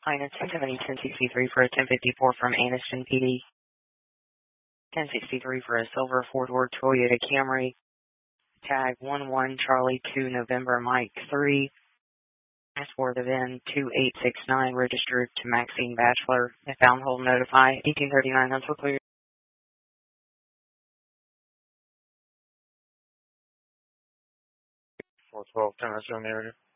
Minus 1070-1063 for a 1054 from Anniston PD. 1063 for a silver four-door Toyota Camry. Tag 11 Charlie 2 November Mike 3. Passport of N 2869 registered to Maxine Bachelor. If found, hold notify. 1839 Huntsville clear. 412 10 in the area.